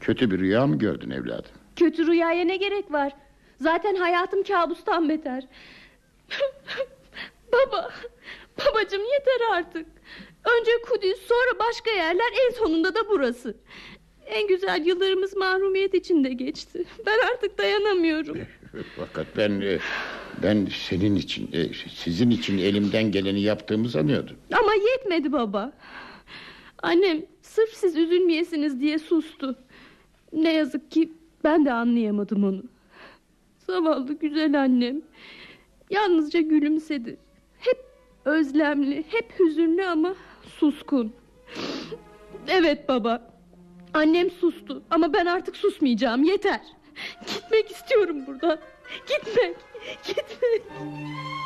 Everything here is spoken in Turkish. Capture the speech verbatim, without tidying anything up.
Kötü bir rüya mı gördün evladım? Kötü rüyaya ne gerek var? Zaten hayatım kabustan beter. Baba, babacığım yeter artık. Önce Kudüs, sonra başka yerler, en sonunda da burası. En güzel yıllarımız mahrumiyet içinde geçti. Ben artık dayanamıyorum. Fakat ben ben senin için, sizin için elimden geleni yaptığımı sanıyordum. Ama yetmedi baba. Annem sırf siz üzülmeyesiniz diye sustu. Ne yazık ki ben de anlayamadım onu. Zavallı güzel annem yalnızca gülümsedi. Hep özlemli, hep hüzünlü ama suskun. Evet baba, annem sustu ama ben artık susmayacağım, yeter. Gitmek istiyorum buradan. Gitmek, gitmek.